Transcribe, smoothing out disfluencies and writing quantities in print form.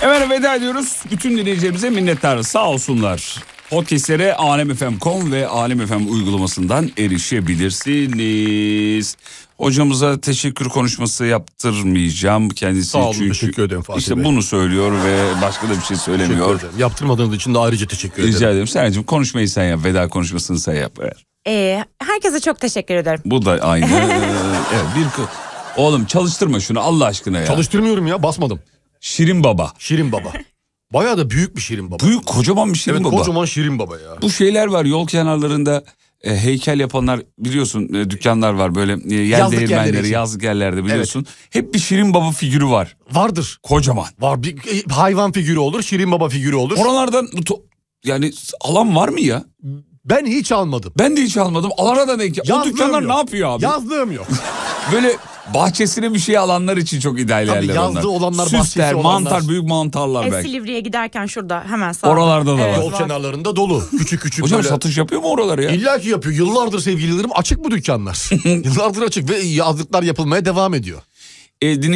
Hemen veda ediyoruz. Bütün dinleyicilerimize minnettarız. Sağ olsunlar. Podcastlere alemfm.com ve Alem FM uygulamasından erişebilirsiniz. Hocamıza teşekkür konuşması yaptırmayacağım kendisi. Sağ olun, çünkü teşekkür ederim Fatih İşte Bey. bunu söylüyor ve başka da bir şey söylemiyor. Yaptırmadığınız için de ayrıca teşekkür ederim. Rica ederim. Seren'cim konuşmayı sen yap. Veda konuşmasını sen yap. Herkese çok teşekkür ederim. Bu da aynı. Evet, oğlum çalıştırma şunu Allah aşkına ya. Çalıştırmıyorum ya, basmadım. Şirin Baba. Şirin Baba. Bayağı da büyük bir Şirin Baba. Büyük kocaman bir Şirin evet, Baba. kocaman Şirin Baba ya. Bu şeyler var yol kenarlarında heykel yapanlar biliyorsun, dükkanlar var böyle yer değirmenleri yazlık yerlerde biliyorsun. Evet. Hep bir Şirin Baba figürü var. Vardır. Kocaman. Var, bir hayvan figürü olur, Şirin Baba figürü olur. Oralardan yani alan var mı ya? Ben hiç almadım. Ben de hiç almadım. Alana da denk. O dükkanlar yok. Ne yapıyor abi? Yazlığım yok. Böyle bahçesine bir şey alanlar için çok ideal tabii yerler onlar. Yazlığı olanlar, süsler, bahçesi olanlar. mantar, büyük mantarlar belki. Silivri'ye giderken şurada hemen sağda. Oralarda da var. Yol kenarlarında dolu. Küçük küçük Hocam böyle. satış yapıyor mu oraları ya? İlla ki yapıyor. Yıllardır sevgililerim açık bu dükkanlar. Yıllardır açık ve yazlıklar yapılmaya devam ediyor.